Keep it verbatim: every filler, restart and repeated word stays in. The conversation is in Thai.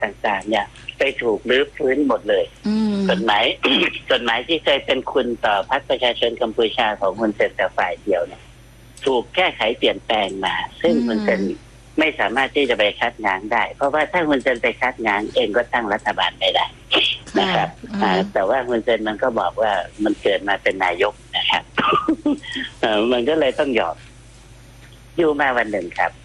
ต่างๆเนี่ยไปถูกรื้อฟื้นหมดเลยกฎหมาย กฎหมายที่เคยเป็นคุณต่อพรรคประชาชนกัมพูชาของคุณเซนแต่ฝ่ายเดียวเนี่ยถูกแก้ไขเปลี่ยนแปลงมาซึ่งคุณเซนไม่สามารถที่จะไปคัดง้างได้เพราะว่าถ้าคุณเซนไปคัดง้างเองก็ตั้งรัฐบาลไม่ได้นะครับแต่ว่าคุณเซนมันก็บอกว่ามันเกิดมาเป็นนายกนะครับ มันก็เลยต้องยอมอยู่มาวันหนึ่งครับ